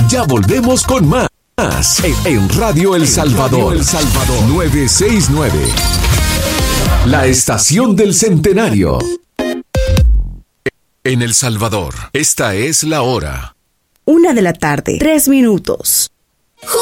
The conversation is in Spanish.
Ya volvemos con más en Radio El Salvador. 969. La estación del centenario. En El Salvador, esta es la hora. 1:03 p.m.